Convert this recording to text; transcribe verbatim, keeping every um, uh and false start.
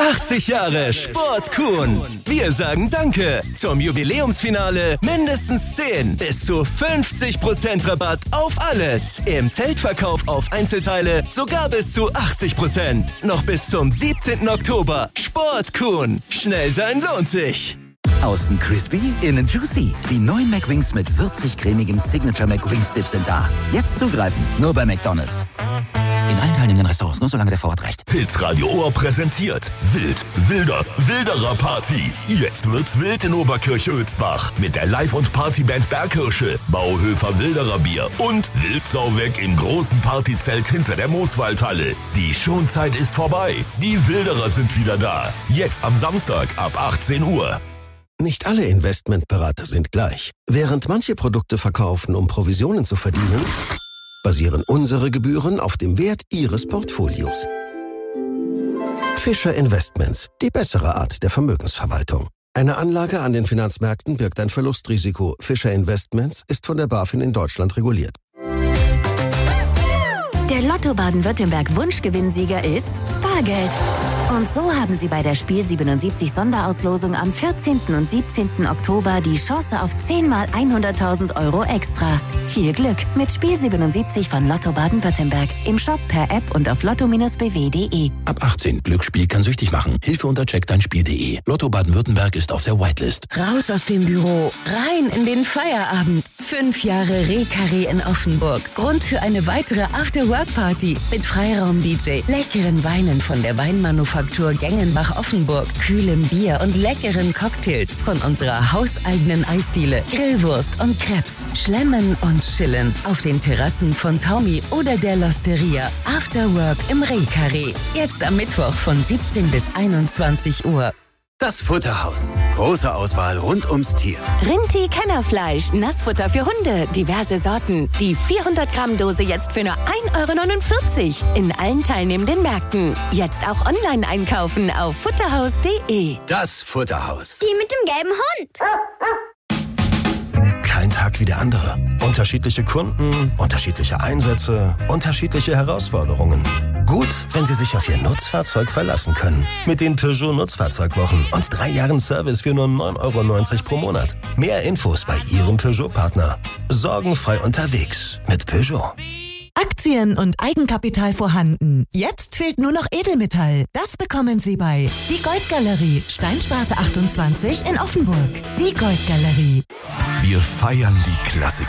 achtzig Jahre Sport Kuhn. Wir sagen Danke. Zum Jubiläumsfinale mindestens zehn bis zu fünfzig Prozent Rabatt auf alles. Im Zeltverkauf auf Einzelteile sogar bis zu achtzig Prozent. Noch bis zum siebzehnten Oktober. Sport Kuhn. Schnell sein lohnt sich. Außen crispy, innen juicy. Die neuen McWings mit würzig-cremigem Signature McWings Dip sind da. Jetzt zugreifen, nur bei McDonald's. In allen teilnehmenden Restaurants, nur solange der Vorrat reicht. Hitradio Ohr präsentiert Wild, Wilder, Wilderer Party. Jetzt wird's wild in Oberkirch-Ölsbach. Mit der Live- und Partyband Berghirsche, Bauhöfer Wilderer Bier und Wildsauweg im großen Partyzelt hinter der Mooswaldhalle. Die Schonzeit ist vorbei. Die Wilderer sind wieder da. Jetzt am Samstag ab achtzehn Uhr. Nicht alle Investmentberater sind gleich. Während manche Produkte verkaufen, um Provisionen zu verdienen, basieren unsere Gebühren auf dem Wert Ihres Portfolios. Fischer Investments, die bessere Art der Vermögensverwaltung. Eine Anlage an den Finanzmärkten birgt ein Verlustrisiko. Fischer Investments ist von der BaFin in Deutschland reguliert. Der Lotto Baden-Württemberg Wunschgewinnsieger ist Bargeld. Und so haben Sie bei der Spiel siebenundsiebzig Sonderauslosung am vierzehnten und siebzehnten Oktober die Chance auf zehn mal hunderttausend Euro extra. Viel Glück mit Spiel siebenundsiebzig von Lotto Baden-Württemberg. Im Shop, per App und auf lotto b w punkt de. Ab achtzehn. Glücksspiel kann süchtig machen. Hilfe unter check dein spiel punkt de. Lotto Baden-Württemberg ist auf der Whitelist. Raus aus dem Büro, rein in den Feierabend. Fünf Jahre Reh-Karree in Offenburg. Grund für eine weitere After-Work-Party mit Freiraum-D J, leckeren Weinen von der Weinmanufaktur Gengenbach-Offenburg, kühlem Bier und leckeren Cocktails von unserer hauseigenen Eisdiele, Grillwurst und Crepes, Schlemmen und Chillen auf den Terrassen von Tommy oder der Losteria. After Work im Reh-Karree. Jetzt am Mittwoch von siebzehn bis einundzwanzig Uhr. Das Futterhaus. Große Auswahl rund ums Tier. Rinti Kennerfleisch, Nassfutter für Hunde, diverse Sorten. Die vierhundert Gramm Dose jetzt für nur ein Euro neunundvierzig. In allen teilnehmenden Märkten. Jetzt auch online einkaufen auf futterhaus punkt de. Das Futterhaus. Die mit dem gelben Hund. Kein Tag wie der andere. Unterschiedliche Kunden, unterschiedliche Einsätze, unterschiedliche Herausforderungen. Gut, wenn Sie sich auf Ihr Nutzfahrzeug verlassen können. Mit den Peugeot Nutzfahrzeugwochen und drei Jahren Service für nur neun Euro neunzig pro Monat. Mehr Infos bei Ihrem Peugeot-Partner. Sorgenfrei unterwegs mit Peugeot. Aktien und Eigenkapital vorhanden. Jetzt fehlt nur noch Edelmetall. Das bekommen Sie bei Die Goldgalerie, Steinstraße achtundzwanzig in Offenburg. Die Goldgalerie. Wir feiern die Klassiker.